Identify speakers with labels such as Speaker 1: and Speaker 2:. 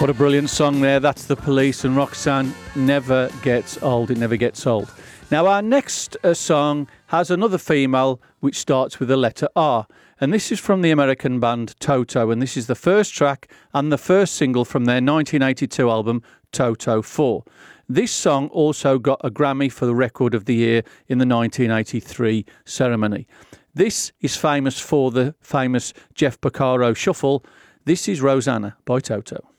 Speaker 1: What a brilliant song there. That's The Police and Roxanne. Never gets old. It never gets old. Now, our next song has another female which starts with the letter R. And this is from the American band Toto. And this is the first track and the first single from their 1982 album, Toto 4. This song also got a Grammy for the Record of the Year in the 1983 ceremony. This is famous for the famous Jeff Porcaro shuffle. This is Rosanna by Toto.